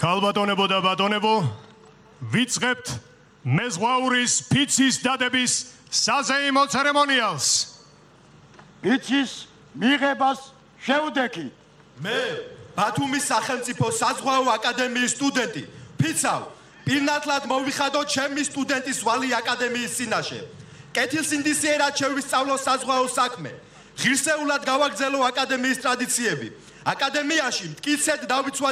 ქალბატონებო და ბატონებო, ვიწყებთ მეზღვაურის ფიცის დადების საზეიმო ცერემონიალს. ფიცის მიღებას შევდექით. მე, ბათუმის სახელმწიფო საზღვაო აკადემიის სტუდენტი, ფიცავ, პირნათლად მოვიხადო ჩემი სტუდენტის ვალი აკადემიის წინაშე. კეთილსინდისიერად შევისწავლო საზღვაო საქმე. ღირსეულად გავაგრძელო აკადემიის ტრადიციები. აკადემიაში მტკიცედ დავიცვა